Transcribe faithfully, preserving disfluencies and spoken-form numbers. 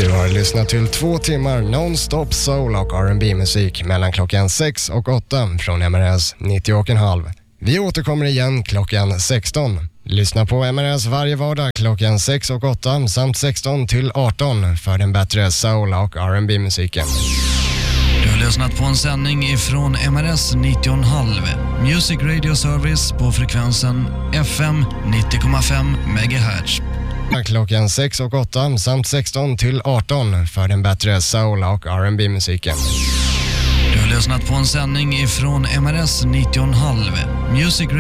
Du har lyssnat till två timmar non-stop soul och R and B-musik mellan klockan sex och åtta från M R S nittio och en halv. Vi återkommer igen klockan sexton. Lyssna på M R S varje vardag klockan sex och åtta samt sexton till arton för den bättre soul och R and B-musiken. Du har lyssnat på en sändning ifrån M R S nittio och en halv. Music Radio Service på frekvensen F M nittio komma fem megahertz. Klockan sex och åtta samt sexton till arton för den bättre soul och R and B-musiken. Du har lyssnat på en sändning ifrån M R S nittio och en halv. Music